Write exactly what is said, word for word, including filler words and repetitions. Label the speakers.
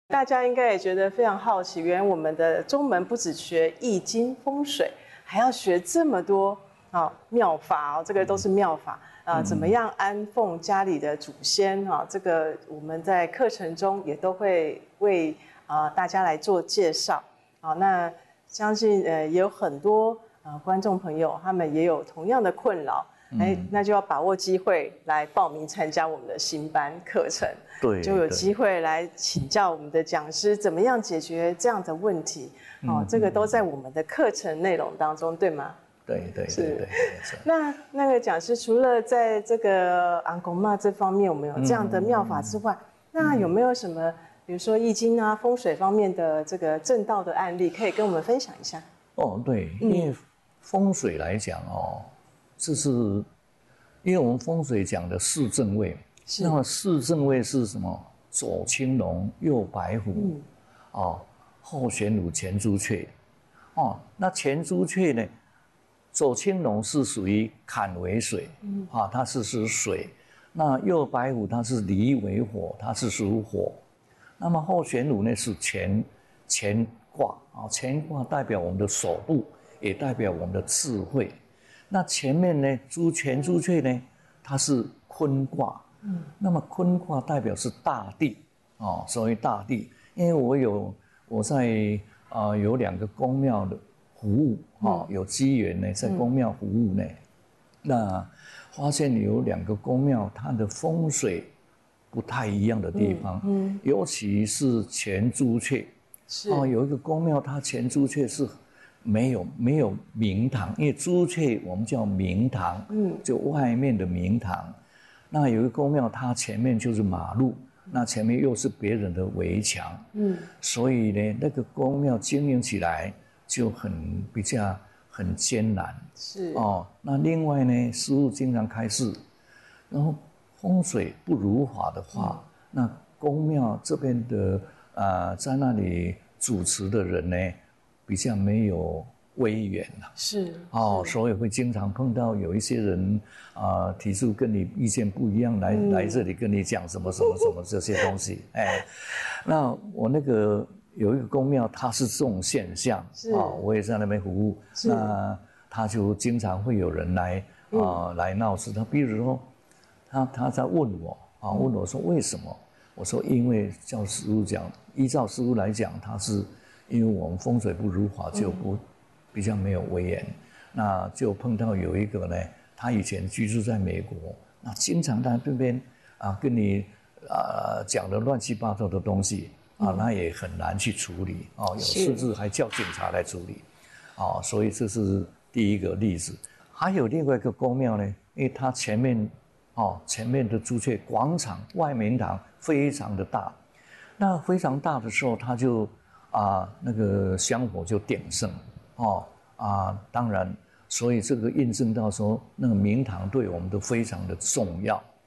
Speaker 1: 大家应该也觉得非常好奇，原来我们的中门不只学易经风水，还要学这么多啊妙法哦，这个都是妙法啊，怎么样安奉家里的祖先啊？这个我们在课程中也都会为啊大家来做介绍。好，那相信呃也有很多呃观众朋友，他们也有同样的困扰。哎，那就要把握机会来报名参加我们的新班课程，
Speaker 2: 对，
Speaker 1: 就有机会来请教我们的讲师怎么样解决这样的问题。哦，这个都在我们的课程内容当中，对吗？
Speaker 2: 对对对对。
Speaker 1: 那那个讲师除了在这个昂公妈这方面我们有这样的妙法之外，那有没有什么，比如说易经啊、风水方面的这个正道的案例，可以跟我们分享一下？
Speaker 2: 哦，对，因为风水来讲哦。这是因为我们风水讲的四正位，那么四正位是什么？左青龙，右白虎，嗯、哦，后玄武，前朱雀，哦，那前朱雀呢？左青龙是属于坎为水，嗯、啊，它是属水；那右白虎它是离为火，它是属火。那么后玄武呢是乾乾卦啊，乾卦代表我们的手部，也代表我们的智慧。那前面呢，朱前朱雀呢，它是坤卦，嗯，那么坤卦代表是大地哦，所谓大地。因为我有我在啊、呃、有两个宫庙的服务哦，有机缘呢，在宫庙服务呢，嗯、那发现有两个宫庙它的风水不太一样的地方，嗯，嗯尤其是前朱雀，是哦，有一个宫庙它前朱雀是。没有没有明堂，因为朱雀我们叫明堂，嗯，就外面的明堂。那有一个宫庙，它前面就是马路，那前面又是别人的围墙，嗯，所以呢，那个宫庙经营起来就很比较很艰难，是哦。那另外呢，师父经常开示，然后风水不如法的话，嗯、那宫庙这边的啊、呃，在那里主持的人呢。比较没有威严了，是哦，所以会经常碰到有一些人啊、呃、提出跟你意见不一样来、嗯、来这里跟你讲什么什么什么这些东西，哎，那我那个有一个宫庙，它是这种现象啊、哦，我也在那边服务，那他就经常会有人来啊、呃嗯、来闹事，他比如说他他在问我啊，问我说为什么？我说因为照师父讲，依照师父来讲，他是。因为我们风水不如法，就不比较没有威严，嗯、那就碰到有一个呢，他以前居住在美国，那经常在这边啊跟你啊讲的乱七八糟的东西啊，嗯、那也很难去处理哦，有甚至还叫警察来处理，哦，所以这是第一个例子。还有另外一个宫庙呢，因为它前面哦前面的朱雀广场外明堂非常的大，那非常大的时候，它就。啊，那个香火就鼎盛，哦啊，当然，所以这个印证到说，那个明堂对我们都非常的重要。